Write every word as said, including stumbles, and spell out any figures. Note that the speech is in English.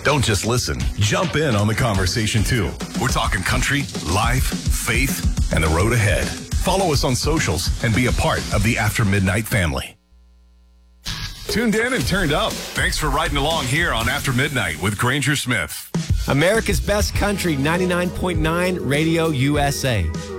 Don't just listen. Jump in on the conversation, too. We're talking country, life, faith, and the road ahead. Follow us on socials and be a part of the After Midnight family. Tuned in and turned up. Thanks for riding along here on After Midnight with Granger Smith. America's Best Country, ninety-nine point nine Radio U S A.